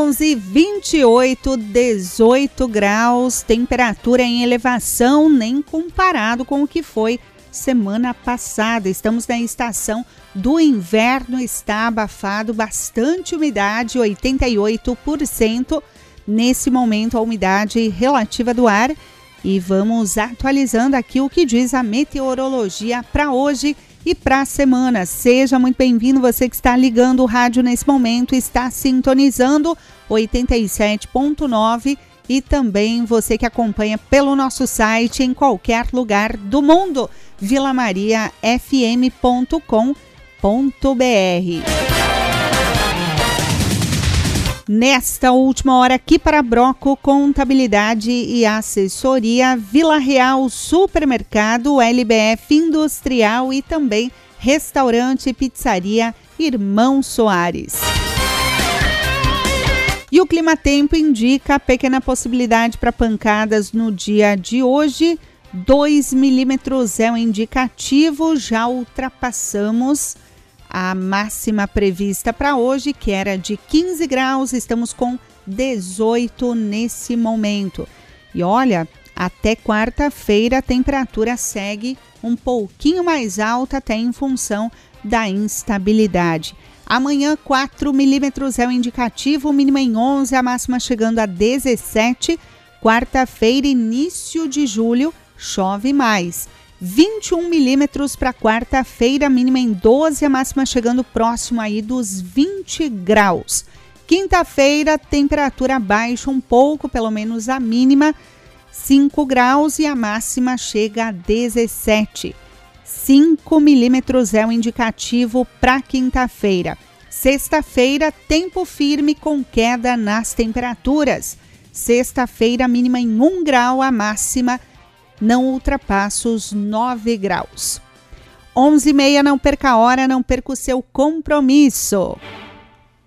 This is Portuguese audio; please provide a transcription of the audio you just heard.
11h28, 18 graus, temperatura em elevação, nem comparado com o que foi semana passada. Estamos na estação do inverno, está abafado, bastante umidade, 88% nesse momento a umidade relativa do ar. E vamos atualizando aqui o que diz a meteorologia para hoje e para a semana. Seja muito bem-vindo, você que está ligando o rádio nesse momento, está sintonizando 87.9 e também você que acompanha pelo nosso site em qualquer lugar do mundo, vilamariafm.com.br. Nesta última hora aqui para Broco Contabilidade e Assessoria, Vila Real Supermercado, LBF Industrial e também Restaurante e Pizzaria Irmão Soares. E o clima-tempo indica pequena possibilidade para pancadas no dia de hoje. 2 milímetros é o indicativo, já ultrapassamos a máxima prevista para hoje, que era de 15 graus, estamos com 18 nesse momento. E olha, até quarta-feira a temperatura segue um pouquinho mais alta, até em função da instabilidade. Amanhã 4 milímetros é o indicativo, mínima em 11, a máxima chegando a 17. Quarta-feira, início de julho, chove mais. 21 milímetros para quarta-feira, mínima em 12, a máxima chegando próximo aí dos 20 graus. Quinta-feira, temperatura baixa um pouco, pelo menos a mínima, 5 graus e a máxima chega a 17. 5 milímetros é o indicativo para quinta-feira. Sexta-feira, tempo firme com queda nas temperaturas. Sexta-feira, mínima em 1 grau, a máxima não ultrapassa os 9 graus. 11h30, não perca a hora, não perca o seu compromisso.